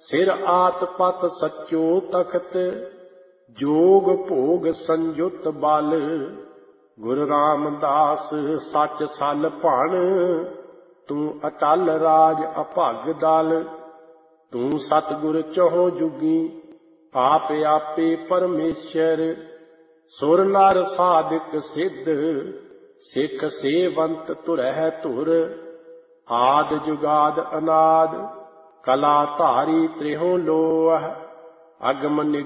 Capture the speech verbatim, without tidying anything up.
ਸਿਰ ਆਤ ਪਤ ਸੱਚੋ ਤਖਤ, ਜੋਗ ਭੋਗ ਸੰਯੁਤ ਬਲ। ਗੁਰੂ ਰਾਮਦਾਸ ਸੱਚ ਸਲ ਭਣ, ਤੂੰ ਅਟਲ ਰਾਜ ਅਭਗ ਦਲ। ਤੂੰ ਸਤਿਗੁਰ ਚਹੁ ਜੁਗੀ, ਆਪ ਆਪੇ ਪਰਮੇਸ਼ਰ। ਸੁਰ ਨਰ ਸਾਧਿਕ ਸਿੱਧ, ਸਿੱਖ ਸੇਵੰਤ ਧੁਰਹਿ ਧੁਰ। ਆਦਿ ਜੁਗਾਦ ਅਨਾਦ, ਕਲਾ ਧਾਰੀ ਤ੍ਰਿਹੁ ਲੋਹ। ਅਗਮ